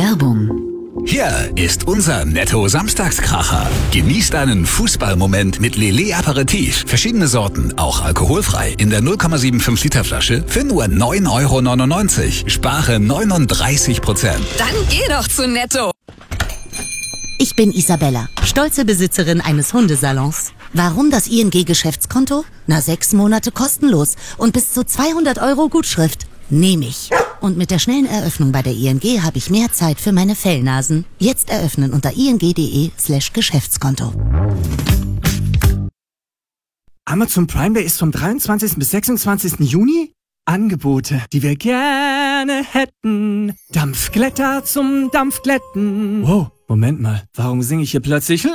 Werbung. Hier ist unser Netto-Samstagskracher. Genießt einen Fußballmoment mit Lillet Aperitif. Verschiedene Sorten, auch alkoholfrei. In der 0,75 Liter Flasche für nur 9,99 €. Spare 39%. Dann geh doch zu Netto. Ich bin Isabella, stolze Besitzerin eines Hundesalons. Warum das ING-Geschäftskonto? 6 Monate kostenlos und bis zu 200 € Gutschrift. Nehme ich. Und mit der schnellen Eröffnung bei der ING habe ich mehr Zeit für meine Fellnasen. Jetzt eröffnen unter ing.de/Geschäftskonto. Amazon Prime Day ist vom 23. bis 26. Juni. Angebote, die wir gerne hätten. Dampfglätter zum Dampfglätten. Wow, Moment mal, warum singe ich hier plötzlich